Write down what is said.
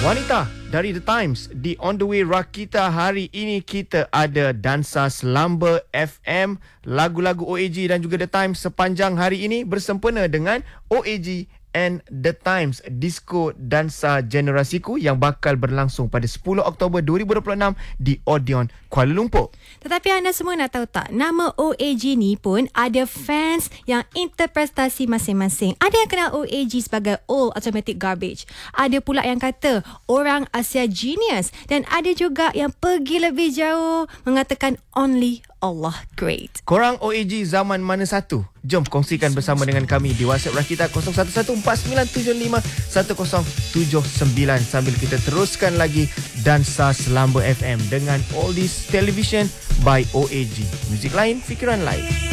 Wanita dari The Times di On The Way Rakita. Hari ini kita ada Dansa Selamba FM, lagu-lagu OAG dan juga The Times sepanjang hari ini bersempena dengan OAG and The Times Disco Dansa Generasiku yang bakal berlangsung pada 10 Oktober 2026 di Odeon Kuala Lumpur. Tetapi anda semua nak tahu tak, nama OAG ni pun ada fans yang interpretasi masing-masing. Ada yang kenal OAG sebagai All Automatic Garbage, ada pula yang kata orang Asia Genius, dan ada juga yang pergi lebih jauh mengatakan Only Allah Great. Korang OAG zaman mana satu? Jom kongsikan bersama dengan kami di WhatsApp Rakita 0114975179 sambil kita teruskan lagi Dansa Selamba FM dengan Oldies Television by OAG. Muzik lain, fikiran lain.